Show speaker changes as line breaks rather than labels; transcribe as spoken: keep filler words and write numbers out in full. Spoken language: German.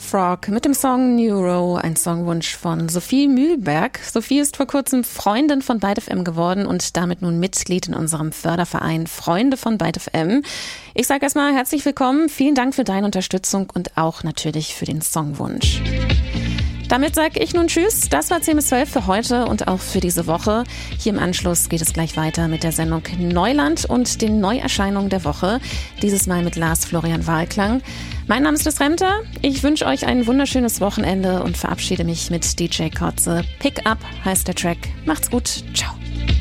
Frog mit dem Song Neuro, ein Songwunsch von Sophie Mühlberg. Sophie ist vor kurzem Freundin von Byte F M geworden und damit nun Mitglied in unserem Förderverein Freunde von Byte F M. Ich sage erstmal herzlich willkommen, vielen Dank für deine Unterstützung und auch natürlich für den Songwunsch. Damit sage ich nun Tschüss. Das war zehn bis zwölf für heute und auch für diese Woche. Hier im Anschluss geht es gleich weiter mit der Sendung Neuland und den Neuerscheinungen der Woche. Dieses Mal mit Lars Florian Wahlklang. Mein Name ist Liz Remter. Ich wünsche euch ein wunderschönes Wochenende und verabschiede mich mit D J Kotze. Pick Up heißt der Track. Macht's gut. Ciao.